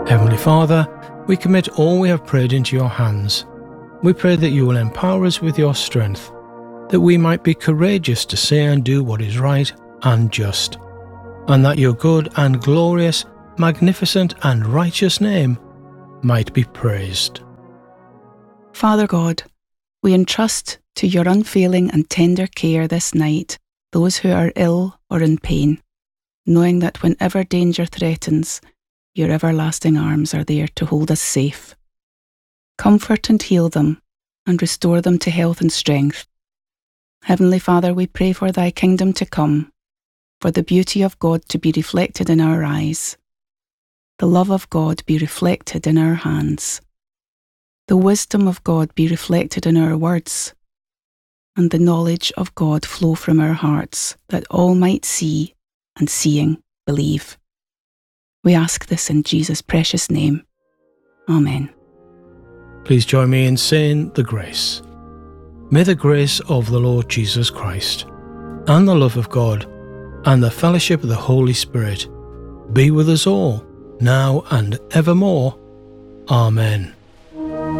Heavenly Father, we commit all we have prayed into your hands. We pray that you will empower us with your strength, that we might be courageous to say and do what is right and just, and that your good and glorious, magnificent and righteous name might be praised. Father God, we entrust to your unfailing and tender care this night those who are ill or in pain, knowing that whenever danger threatens, your everlasting arms are there to hold us safe. Comfort and heal them, and restore them to health and strength. Heavenly Father, we pray for thy kingdom to come, for the beauty of God to be reflected in our eyes, the love of God be reflected in our hands, the wisdom of God be reflected in our words, and the knowledge of God flow from our hearts, that all might see, and seeing, believe. We ask this in Jesus' precious name. Amen. Please join me in saying the grace. May the grace of the Lord Jesus Christ, and the love of God, and the fellowship of the Holy Spirit be with us all, now and evermore. Amen.